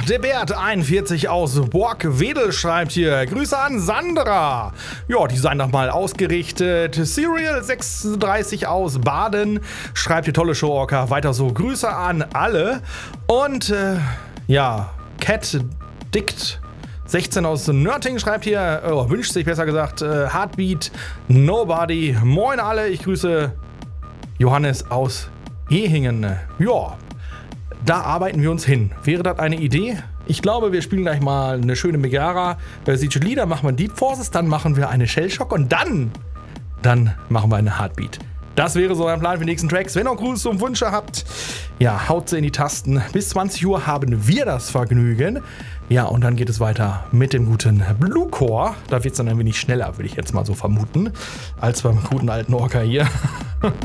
der Bert 41 aus Borgwedel schreibt hier, Grüße an Sandra. Ja, die seien nochmal ausgerichtet. Serial 36 aus Baden schreibt hier, tolle Show, Orca. Weiter so, Grüße an alle. Und Cat Dict 16 aus Nörting schreibt hier, wünscht sich besser gesagt, Heartbeat Nobody. Moin alle, ich grüße Johannes aus Ehingen. Ja, da arbeiten wir uns hin. Wäre das eine Idee? Ich glaube, wir spielen gleich mal eine schöne Megara. Siege Leader, machen wir Deep Forces, dann machen wir eine Shellshock und dann machen wir eine Heartbeat. Das wäre so ein Plan für die nächsten Tracks. Wenn ihr Grüße und Wünsche habt, ja, haut sie in die Tasten. Bis 20 Uhr haben wir das Vergnügen. Ja, und dann geht es weiter mit dem guten Bluecore. Da wird es dann ein wenig schneller, würde ich jetzt mal so vermuten, als beim guten alten Orca hier.